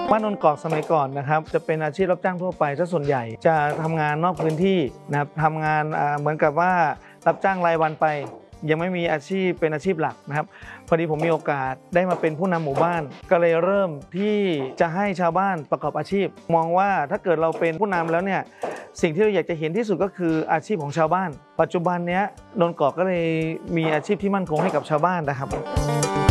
บ้านนนกอกสมัยก่อนนะครับจะเป็นอาชีพรับจ้างทั่วไปซะส่วนใหญ่จะทำงานนอกพื้นที่นะครับทำงานเหมือนกับว่ารับจ้างรายวันไปยังไม่มีอาชีพเป็นอาชีพหลักนะครับพอดีผมมีโอกาสได้มาเป็นผู้นำหมู่บ้านก็เลยเริ่มที่จะให้ชาวบ้านประกอบอาชีพมองว่าถ้าเกิดเราเป็นผู้นำแล้วเนี่ยสิ่งที่เราอยากจะเห็นที่สุดก็คืออาชีพของชาวบ้านปัจจุบันนี้นนกอกก็เลยมีอาชีพที่มั่นคงให้กับชาวบ้านนะครับ